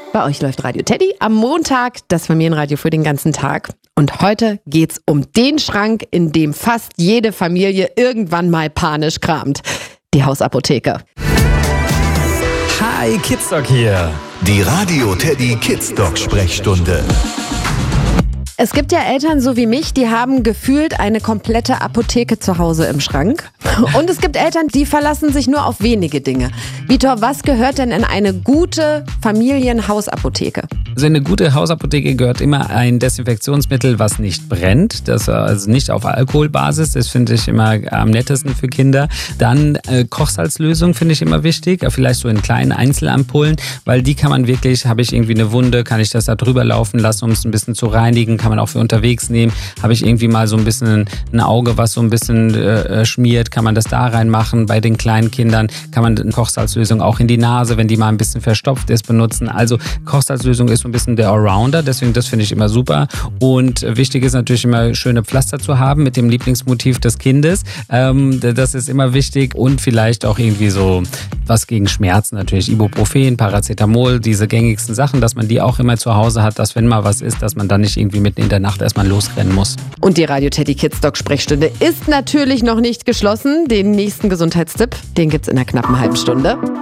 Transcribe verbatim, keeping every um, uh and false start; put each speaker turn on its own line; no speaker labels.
Bei euch läuft Radio Teddy am Montag, das Familienradio für den ganzen Tag. Und heute geht's um den Schrank, in dem fast jede Familie irgendwann mal panisch kramt. Die Hausapotheke.
Hi, Kidsdoc hier.
Die Radio Teddy Kidsdoc Sprechstunde.
Es gibt ja Eltern so wie mich, die haben gefühlt eine komplette Apotheke zu Hause im Schrank. Und es gibt Eltern, die verlassen sich nur auf wenige Dinge. Vitor, was gehört denn in eine gute Familienhausapotheke?
Also in eine gute Hausapotheke gehört immer ein Desinfektionsmittel, was nicht brennt. Das also nicht auf Alkoholbasis, das finde ich immer am nettesten für Kinder. Dann äh, Kochsalzlösung finde ich immer wichtig, vielleicht so in kleinen Einzelampullen, weil die kann man wirklich, habe ich irgendwie eine Wunde, kann ich das da drüber laufen lassen, um es ein bisschen zu reinigen, kann man auch für unterwegs nehmen. Habe ich irgendwie mal so ein bisschen ein Auge, was so ein bisschen äh, schmiert, kann man das da reinmachen. Bei den kleinen Kindern kann man eine Kochsalzlösung auch in die Nase, wenn die mal ein bisschen verstopft ist, benutzen. Also Kochsalzlösung ist so ein bisschen der Allrounder, deswegen das finde ich immer super. Und wichtig ist natürlich immer schöne Pflaster zu haben mit dem Lieblingsmotiv des Kindes. Ähm, das ist immer wichtig und vielleicht auch irgendwie so was gegen Schmerzen natürlich. Ibuprofen, Paracetamol, diese gängigsten Sachen, dass man die auch immer zu Hause hat, dass wenn mal was ist, dass man dann nicht irgendwie mitten in der Nacht erstmal losrennen muss.
Und die Radio Teddy Kidsdoc Sprechstunde ist natürlich noch nicht geschlossen. Den nächsten Gesundheitstipp, den gibt's in einer knappen halben Stunde.